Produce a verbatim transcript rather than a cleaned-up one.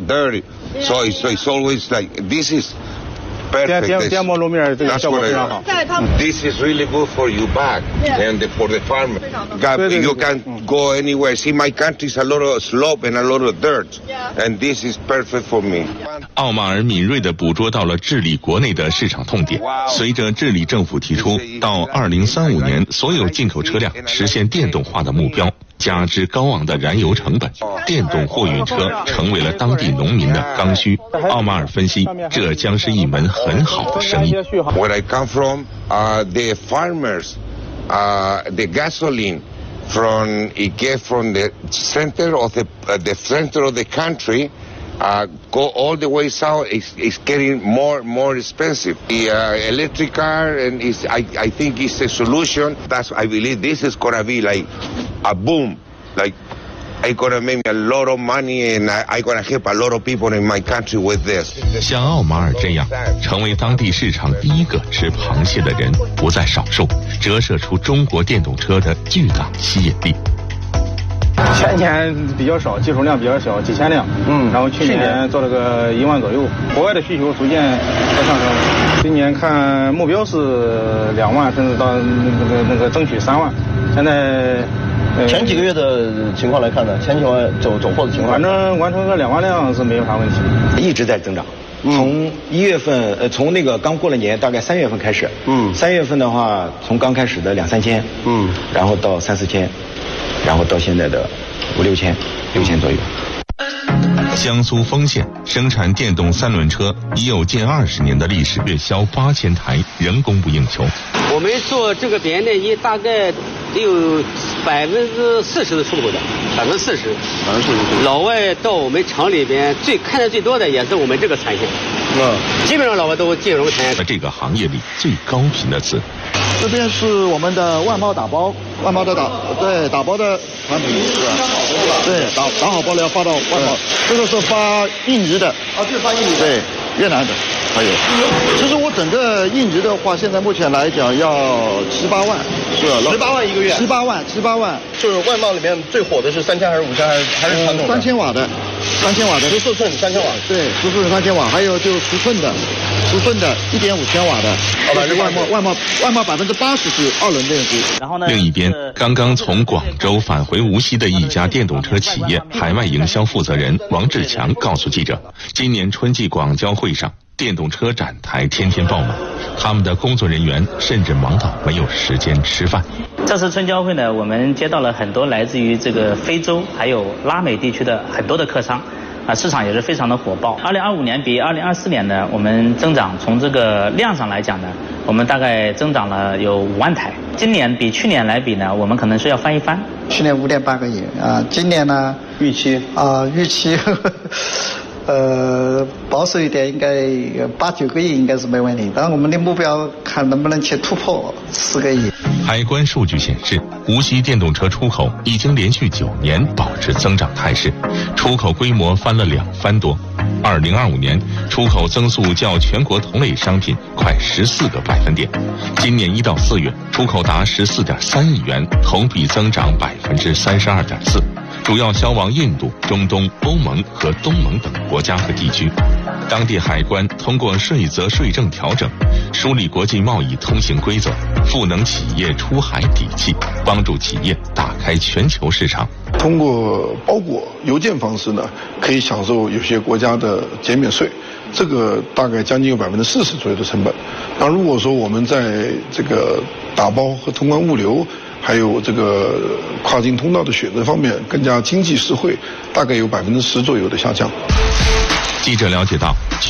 dirty. So it's, so it's always like this is perfect. 颠颠簸路面这个效果非常好。 This is really good for you back and for the farmer. You can go anywhere. See, my country is a lot of slope and a lot of dirt, and this is perfect for me. 奥马尔敏锐地捕捉到了智利国内的市场痛点。随着智利政府提出到二零三五年所有进口车辆实现电动化的目标，加之高昂的燃油成本，电动货运车成为了当地农民的刚需。奥马尔分析，这将是一门很好的生意。 Where I come from, uh, the farmers, uh, the gasoline from it get from the center of the uh, the center of the country. Uh, go all the way south. It's, it's getting more more expensive. The uh, electric car and is I I think it's a solution. That's I believe this is gonna be like a boom. Like I gonna make me a lot of money and I I gonna help a lot of people in my country with this. 像奥马尔这样成为当地市场第一个吃螃蟹的人不在少数，折射出中国电动车的巨大吸引力。 前年比较少，技术量比较小，几千辆。嗯，然后去年做了个一万左右。国外的需求逐渐在上升，今年看目标是两万，甚至到那个那个争取三万。现在、 呃、前几个月的情况来看呢，前几万走走货的情况， 反正完成个两万辆是没有啥问题， 一直在增长。从一月份，呃，从那个刚过了年，大概三月份开始，嗯，三月份的话，从刚开始的两三千，嗯，然后到三四千。然后到现在的五六千、六千左右。 江苏丰县生产电动三轮车已有近二十年的历史，月销八千台，仍供不应求。 我们做这个点电机大概得有百分之四十的出口的，百分之四十。百分之四十。老外到我们厂里边最看的最多的也是我们这个产线。嗯，基本上老外都进入产业。 在这个行业里最高频的词。 这边是我们的万包打包，万包的打对打包的产品是吧？对，打打好包了要发到外包，这个是发印尼的。啊，这发印尼的。对，越南的还有。其实我整个印尼的话，现在目前来讲要七八万，是十八万一个月。七八万，七八万。就是外贸里面最火的是三千还是五千还是还是传统的？三千瓦的，三千瓦的。十四寸三千瓦。对，十四寸三千瓦，还有就十寸的，十寸的一点五千瓦的。好吧，外贸外贸外贸百分之八十是二轮电机。 然后呢？另一边，刚刚从广州返回无锡的一家电动车企业海外营销负责人王志强告诉记者，今年春季广交会上，电动车展台天天爆满，他们的工作人员甚至忙到没有时间吃饭。 这次春交会呢，我们接到了很多来自于这个非洲还有拉美地区的很多的客商。啊，市场也是非常的火爆。二零二五年比二零二四年呢，我们增长从这个量上来讲呢，我们大概增长了有五万台。今年比去年来比呢，我们可能是要翻一番。 去年五点八个亿啊，今年呢预期啊预期。呵呵呃，保守一点，应该八九个亿应该是没问题。当然，我们的目标看能不能去突破十个亿。 海关数据显示，无锡电动车出口已经连续九年保持增长态势，出口规模翻了两番多。二零二五年出口增速较全国同类商品快十四个百分点。今年一到四月，出口达十四点三亿元，同比增长百分之三十二点四。主要销往印度、中东、欧盟和东盟等国家和地区。当地海关通过税则税政调整，梳理国际贸易通行规则，赋能企业出海底气，帮助企业打开全球市场。 通过包裹邮件方式呢，可以享受有些国家的减免税，这个大概将近有百分之四十左右的成本。那如果说我们在这个打包和通关物流，还有这个跨境通道的选择方面更加经济实惠，大概有百分之十左右的下降。 记者了解到，